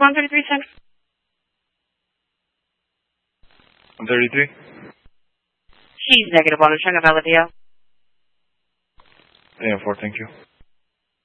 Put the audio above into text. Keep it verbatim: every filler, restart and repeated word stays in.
one thirty-three, ten. one thirty-three? She's negative auto check, Avaladeo. Yeah, four, thank you.